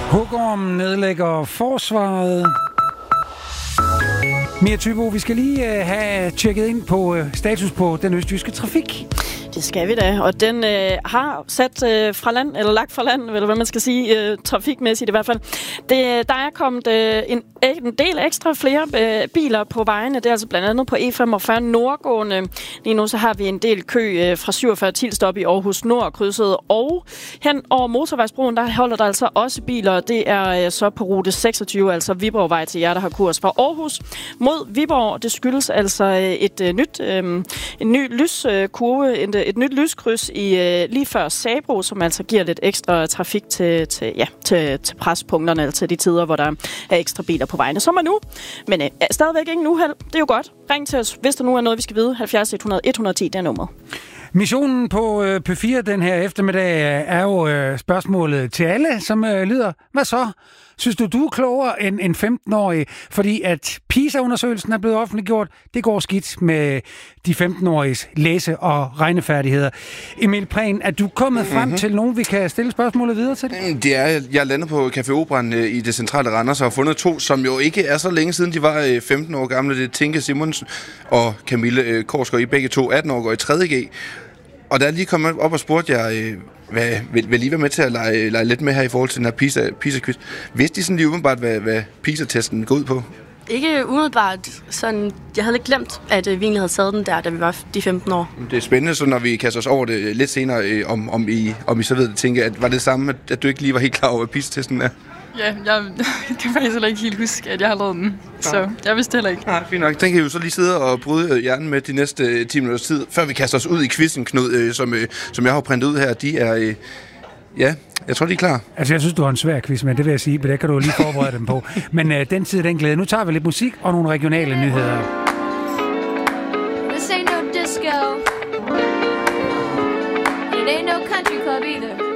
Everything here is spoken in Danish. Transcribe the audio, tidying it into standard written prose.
Hugorm nedlægger forsvaret. Mia Thybo, vi skal lige have tjekket ind på status på den østjyske trafik. Det skal vi da, og den har sat fra land, eller lagt fra land, eller hvad man skal sige, trafikmæssigt i hvert fald. Der er kommet en del ekstra flere biler på vejene. Det er altså blandt andet på E45 nordgående. Lige nu så har vi en del kø fra 47 Tilstop i Aarhus Nord-krydset, og hen over Motorvejsbroen, der holder der altså også biler. Det er så på rute 26, altså Viborgvej til jer, der har kurs fra Aarhus mod Viborg. Det skyldes altså en ny lyskurve, et nyt lyskryds lige før Sabro, som altså giver lidt ekstra trafik til prespunkterne, altså til de tider, hvor der er ekstra biler på vejene, som er nu. Men stadigvæk ingen uheld. Det er jo godt. Ring til os, hvis der nu er noget, vi skal vide. 70 100 110, det er nummeret. Missionen på P4 den her eftermiddag er jo spørgsmålet til alle, som lyder: hvad så? Synes du er klogere end en 15-årig? Fordi at PISA-undersøgelsen er blevet offentliggjort. Det går skidt med de 15-åriges læse- og regnefærdigheder. Emil Prehn, er du kommet frem til nogen, vi kan stille spørgsmålet videre til? Det er, jeg landede på Café Operan i det centrale Randers og har fundet to, som jo ikke er så længe siden de var 15 år gamle. Det er Tinke Simonsen og Camille Korsgaard. I begge to 18 år, går i 3.G. Og der lige kommet op og spurgte jeg, vil lige være med til at lege lidt med her i forhold til den her PISA-quiz. Vidste de sådan lige umiddelbart, hvad PISA-testen går ud på? Ikke umiddelbart. Sådan, jeg havde lidt glemt, at vi egentlig havde taget den der, da vi var de 15 år. Det er spændende, så når vi kaster os over det lidt senere, om I så ved det, tænker at var det samme, at du ikke lige var helt klar over, hvad PISA-testen er? Ja, jeg kan faktisk heller ikke helt huske, at jeg har lavet den. Så jeg vidste heller ikke. Nej, fint nok. Den kan vi jo så lige sidde og bryde hjernen med de næste 10 minutters tid, før vi kaster os ud i quizzen, Knud, som jeg har printet ud her. De er... jeg tror, de er klar. Altså, jeg synes, du har en svær quiz, men det vil jeg sige, men det kan du lige forberede dem på. Men den tid, den glæde. Nu tager vi lidt musik og nogle regionale nyheder. This ain't no disco. It ain't no country club either.